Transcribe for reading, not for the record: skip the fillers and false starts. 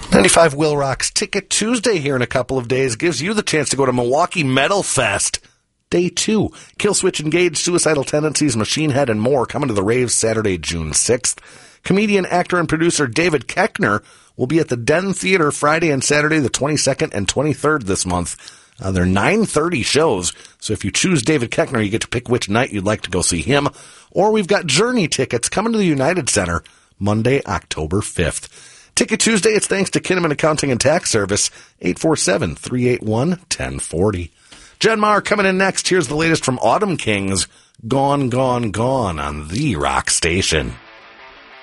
95 Will Rock's Ticket Tuesday here in a couple of days gives you the chance to go to Milwaukee Metal Fest. Day 2. Killswitch Engage, Suicidal Tendencies, Machine Head, and more coming to the raves Saturday, June 6th. Comedian, actor, and producer David Koechner will be at the Den Theater Friday and Saturday, the 22nd and 23rd this month. They're 9:30 shows, so if you choose David Koechner, you get to pick which night you'd like to go see him. Or we've got Journey tickets coming to the United Center Monday, October 5th. Ticket Tuesday, it's thanks to Kinnaman Accounting and Tax Service, 847-381-1040. Jen Maher coming in next. Here's the latest from Autumn Kings, Gone, Gone, Gone on the Rock Station.